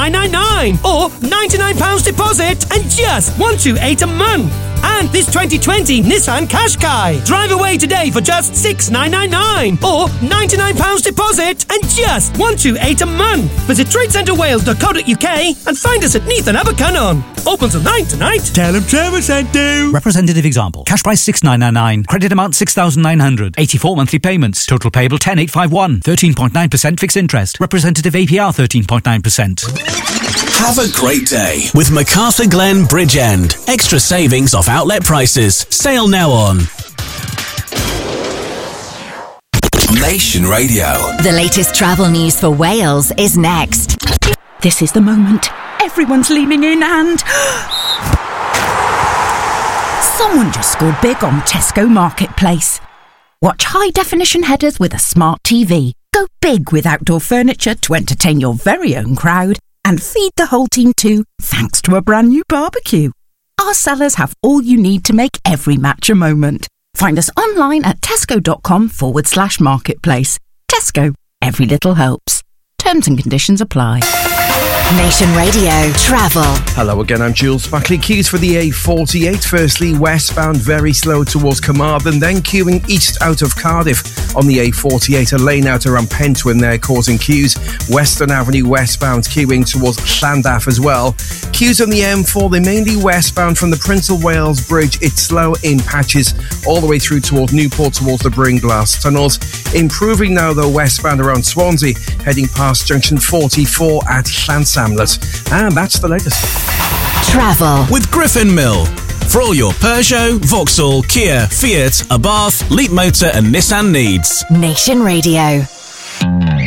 6,999 or £99 deposit and just 128 a month. And this 2020 Nissan Qashqai. Drive away today for just 6,999 or £99 deposit and just 128 a month. Visit tradecentrewales.co.uk and find us at Neath and Abercynon. Open till 9 tonight. Tell them Trevor sent you. Representative example. Cash price 6,999. Credit amount 6,900. 84 monthly payments. Total payable 10,851. 13.9% fixed interest. Representative APR 13.9%. Have a great day with MacArthur Glen Bridgend. Extra savings off outlet prices. Sale now on Nation Radio. The latest travel news for Wales is next. This is the moment. Everyone's leaning in and... someone just scored big on Tesco Marketplace. Watch high-definition headers with a smart TV. Go big with outdoor furniture to entertain your very own crowd. And feed the whole team too, thanks to a brand new barbecue. Our sellers have all you need to make every match a moment. Find us online at tesco.com/marketplace. Tesco, every little helps. Terms and conditions apply. Nation Radio Travel. Hello again, I'm Jules Buckley. Queues for the A48. Firstly, westbound, very slow towards Carmarthen, then queuing east out of Cardiff on the A48. A lane out around Pentwyn there causing queues. Western Avenue westbound queuing towards Llandaff as well. Queues on the M4, they're mainly westbound from the Prince of Wales Bridge. It's slow in patches all the way through towards Newport, towards the Bringlass tunnels. Improving now though westbound around Swansea, heading past junction 44 at Llansamlet. And that's the latest. Travel with Griffin Mill. For all your Peugeot, Vauxhall, Kia, Fiat, Abarth, Leap Motor and Nissan needs. Nation Radio.